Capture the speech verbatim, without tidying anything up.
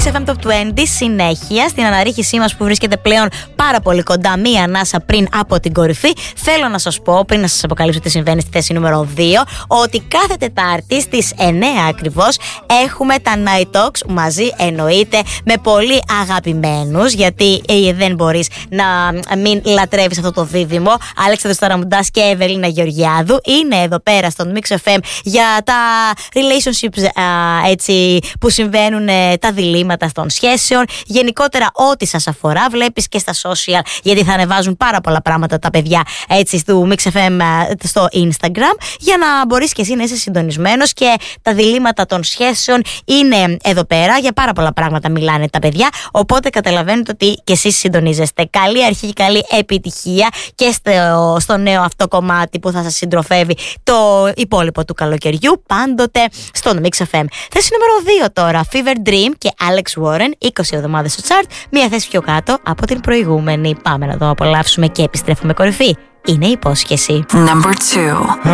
Mix εφ εμ Top είκοσι, συνέχεια στην αναρρίχησή μας που βρίσκεται πλέον πάρα πολύ κοντά, μία ανάσα πριν από την κορυφή. Θέλω να σας πω, πριν να σας αποκαλύψω τι συμβαίνει στη θέση νούμερο δύο, ότι κάθε Τετάρτη στις εννέα ακριβώς έχουμε τα Night Talks μαζί, εννοείται, με πολύ αγαπημένους, γιατί ε, δεν μπορείς να μην λατρεύεις αυτό το δίδυμο. Αλέξανδρος Ταραμουντάς και Ευελίνα Γεωργιάδου είναι εδώ πέρα στον Mix εφ εμ για τα relationships α, έτσι, που συμβαίνουν, ε, τα διλήμματα των σχέσεων. Γενικότερα, ό,τι σας αφορά, βλέπεις και στα social, γιατί θα ανεβάζουν πάρα πολλά πράγματα τα παιδιά έτσι, στο Mix εφ εμ στο Instagram, για να μπορείς και εσύ να είσαι συντονισμένος. Και τα διλήμματα των σχέσεων είναι εδώ πέρα. Για πάρα πολλά πράγματα μιλάνε τα παιδιά. Οπότε καταλαβαίνετε ότι και εσείς συντονίζεστε. Καλή αρχή και καλή επιτυχία και στο, στο νέο αυτό κομμάτι που θα σας συντροφεύει το υπόλοιπο του καλοκαιριού, πάντοτε στον Mix εφ εμ. Θέση νούμερο δύο τώρα, Fever Dream και Alex Warren, είκοσι εβδομάδες στο chart, μία θέση πιο κάτω από την προηγούμενη. Πάμε να το απολαύσουμε και επιστρέφουμε κορυφή. Είναι η υπόσχεση. Number two.